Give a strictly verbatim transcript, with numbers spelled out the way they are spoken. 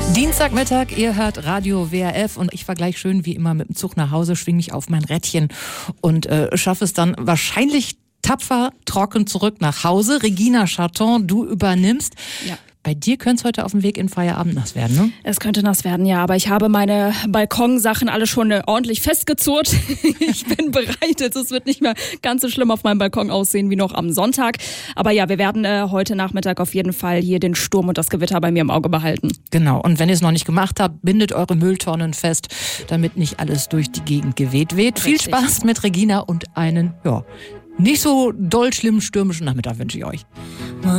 Dienstagmittag, ihr hört Radio W R F und ich war gleich schön wie immer mit dem Zug nach Hause, schwing mich auf mein Rädchen und äh, schaffe es dann wahrscheinlich tapfer trocken zurück nach Hause. Regina Charton, du übernimmst. Ja. Bei dir könnte es heute auf dem Weg in Feierabend nass werden, ne? Es könnte nass werden, ja, aber ich habe meine Balkonsachen alle schon äh, ordentlich festgezurrt. Ich bin bereit, es wird nicht mehr ganz so schlimm auf meinem Balkon aussehen wie noch am Sonntag. Aber ja, wir werden äh, heute Nachmittag auf jeden Fall hier den Sturm und das Gewitter bei mir im Auge behalten. Genau, und wenn ihr es noch nicht gemacht habt, bindet eure Mülltonnen fest, damit nicht alles durch die Gegend geweht weht. Viel Spaß mit Regina und einen, ja, nicht so doll schlimmen stürmischen Nachmittag wünsche ich euch.